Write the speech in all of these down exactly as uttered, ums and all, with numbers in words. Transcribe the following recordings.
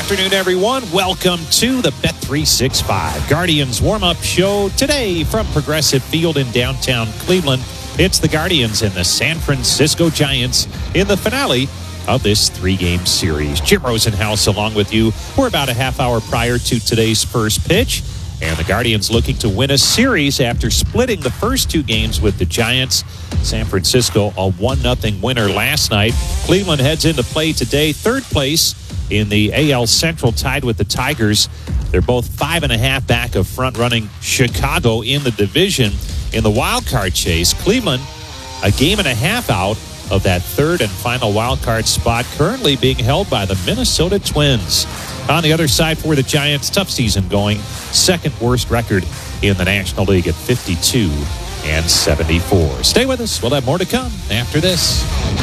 afternoon, everyone. Welcome to the Bet three sixty-five Guardians warm-up show today from Progressive Field in downtown Cleveland. It's the Guardians and the San Francisco Giants in the finale of this three-game series. Jim Rosenhaus along with you. We're about a half hour prior to today's first pitch. And the Guardians looking to win a series after splitting the first two games with the Giants. San Francisco, a one nothing winner last night. Cleveland heads into play today, third place in the A L Central, tied with the Tigers. They're both five and a half back of front-running Chicago in the division. In the wild card chase, Cleveland a game and a half out of that third and final wild card spot, currently being held by the Minnesota Twins. On the other side for the Giants, tough season going. Second worst record in the National League at fifty-two and seventy-four. Stay with us. We'll have more to come after this.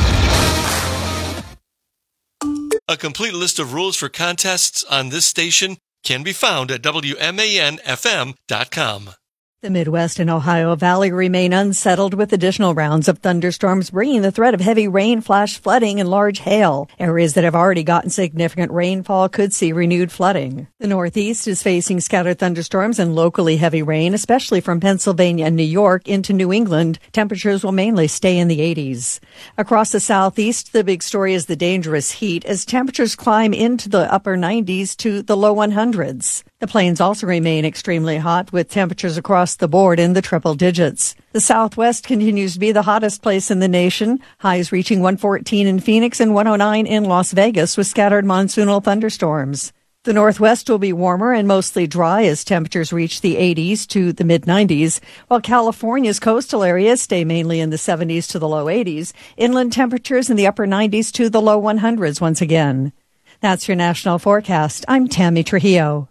A complete list of rules for contests on this station can be found at W M A N F M dot com. The Midwest and Ohio Valley remain unsettled with additional rounds of thunderstorms bringing the threat of heavy rain, flash flooding, and large hail. Areas that have already gotten significant rainfall could see renewed flooding. The Northeast is facing scattered thunderstorms and locally heavy rain, especially from Pennsylvania and New York into New England. Temperatures will mainly stay in the eighties. Across the Southeast, the big story is the dangerous heat as temperatures climb into the upper nineties to the low hundreds. The plains also remain extremely hot with temperatures across the board in the triple digits. The Southwest continues to be the hottest place in the nation, highs reaching one fourteen in Phoenix and one oh nine in Las Vegas with scattered monsoonal thunderstorms. The Northwest will be warmer and mostly dry as temperatures reach the eighties to the mid-nineties, while California's coastal areas stay mainly in the seventies to the low eighties. Inland temperatures in the upper nineties to the low hundreds once again. That's your national forecast. I'm Tammy Trujillo.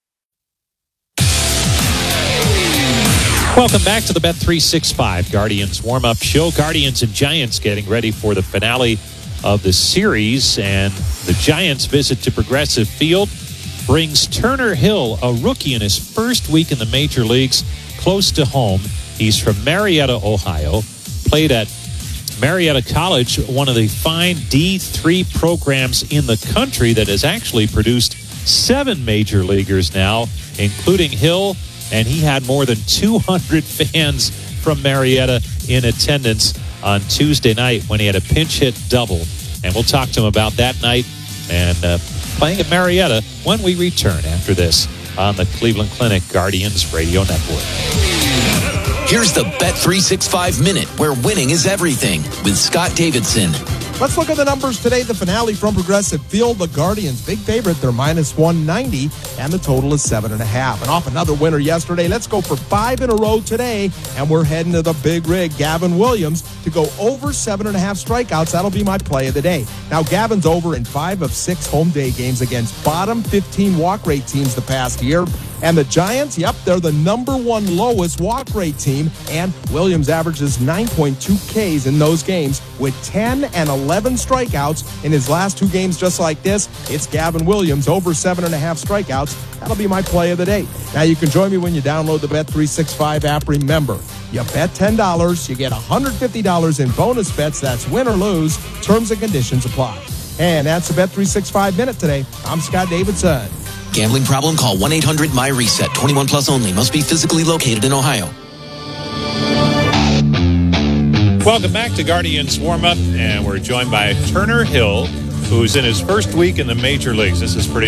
Welcome back to the Bet three sixty-five Guardians warm-up show. Guardians and Giants getting ready for the finale of the series. And the Giants' visit to Progressive Field brings Turner Hill, a rookie in his first week in the major leagues, close to home. He's from Marietta, Ohio. Played at Marietta College, one of the fine D three programs in the country that has actually produced seven major leaguers now, including Hill. And he had more than two hundred fans from Marietta in attendance on Tuesday night when he had a pinch hit double. And we'll talk to him about that night and uh, playing at Marietta when we return after this on the Cleveland Clinic Guardians Radio Network. Here's the Bet three sixty-five Minute, where winning is everything, with Scott Davidson. Let's look at the numbers today. The finale from Progressive Field. The Guardians, big favorite. They're minus one ninety, and the total is seven and a half. And off another winner yesterday. Let's go for five in a row today, and we're heading to the big rig. Gavin Williams to go over seven and a half strikeouts. That'll be my play of the day. Now, Gavin's over in five of six home day games against bottom fifteen walk rate teams the past year. And the Giants, yep, they're the number one lowest walk rate team. And Williams averages nine point two Ks in those games with ten and eleven strikeouts in his last two games just like this. It's Gavin Williams over seven and a half strikeouts. That'll be my play of the day. Now you can join me when you download the Bet three sixty-five app. Remember, you bet ten dollars, you get one hundred fifty dollars in bonus bets. That's win or lose. Terms and conditions apply. And that's the Bet three sixty-five Minute today. I'm Scott Davidson. Gambling problem? Call one eight hundred my reset. twenty-one plus only. Must be physically located in Ohio. Welcome back to Guardians Warm-Up, and we're joined by Turner Hill, who's in his first week in the major leagues. This is pretty